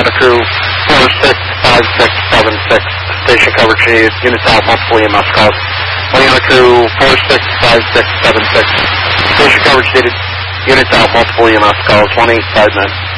Mariana Crew 465676. Station coverage needed. Units out, multiple EMS calls. Mariana Crew 465676. Station coverage needed. Units out, multiple EMS calls. 185 men.